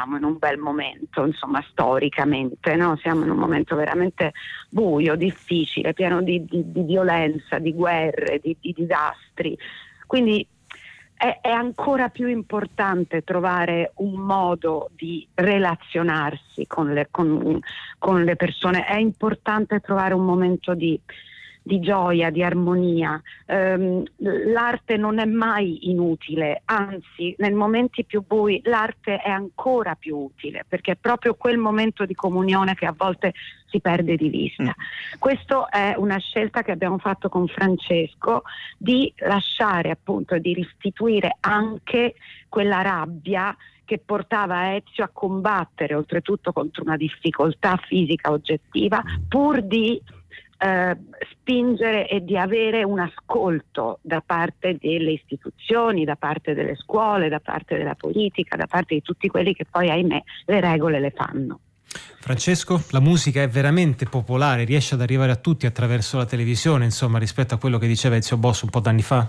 siamo in un bel momento, insomma, storicamente, no? Siamo in un momento veramente buio, difficile, pieno di violenza, di guerre, di disastri. Quindi è ancora più importante trovare un modo di relazionarsi con le persone, è importante trovare un momento di gioia, di armonia. L'arte non è mai inutile, anzi nei momenti più bui l'arte è ancora più utile, perché è proprio quel momento di comunione che a volte si perde di vista. Questa è una scelta che abbiamo fatto con Francesco, di lasciare appunto, di restituire anche quella rabbia che portava Ezio a combattere oltretutto contro una difficoltà fisica oggettiva, pur di spingere e di avere un ascolto da parte delle istituzioni, da parte delle scuole, da parte della politica, da parte di tutti quelli che poi, ahimè, le regole le fanno. Francesco, la musica è veramente popolare, riesce ad arrivare a tutti attraverso la televisione, insomma, rispetto a quello che diceva Ezio Bosso un po' d'anni fa?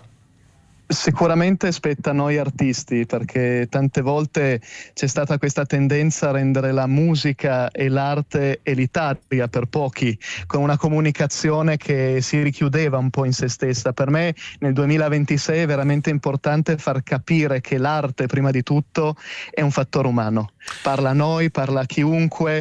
Sicuramente spetta a noi artisti, perché tante volte c'è stata questa tendenza a rendere la musica e l'arte elitaria per pochi, con una comunicazione che si richiudeva un po' in se stessa. Per me nel 2026 è veramente importante far capire che l'arte prima di tutto è un fattore umano, parla a noi, parla a chiunque,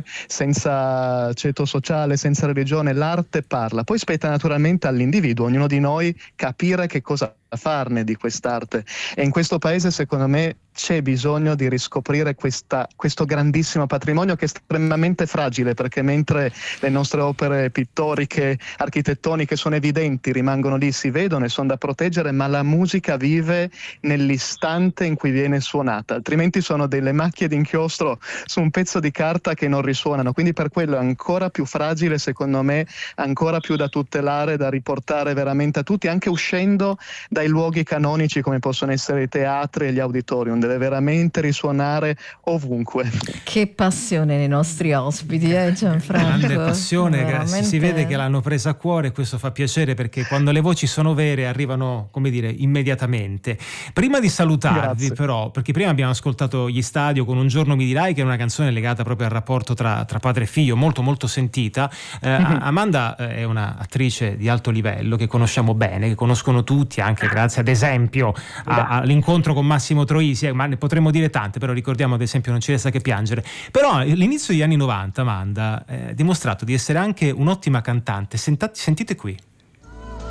senza ceto sociale, senza religione, l'arte parla. Poi spetta naturalmente all'individuo, ognuno di noi, capire che cosa farne di quest'arte, e in questo paese secondo me c'è bisogno di riscoprire questo grandissimo patrimonio che è estremamente fragile, perché mentre le nostre opere pittoriche, architettoniche sono evidenti, rimangono lì, si vedono e sono da proteggere, ma la musica vive nell'istante in cui viene suonata, altrimenti sono delle macchie d'inchiostro su un pezzo di carta che non risuonano, quindi per quello è ancora più fragile, secondo me, ancora più da tutelare, da riportare veramente a tutti, anche uscendo dai luoghi canonici come possono essere i teatri e gli auditorium. Deve veramente risuonare ovunque. Che passione nei nostri ospiti, Gianfranco? Grande passione, veramente... si vede che l'hanno presa a cuore, e questo fa piacere, perché quando le voci sono vere arrivano, come dire, immediatamente. Prima di salutarvi, però, perché prima abbiamo ascoltato Gli Stadio con Un giorno mi dirai, che è una canzone legata proprio al rapporto tra padre e figlio, molto molto sentita. Amanda è un'attrice di alto livello che conosciamo bene, che conoscono tutti, anche grazie ad esempio all'incontro con Massimo Troisi, ma ne potremmo dire tante, però ricordiamo ad esempio Non ci resta che piangere. Però all'inizio degli anni 90 Amanda ha dimostrato di essere anche un'ottima cantante. Sentite qui.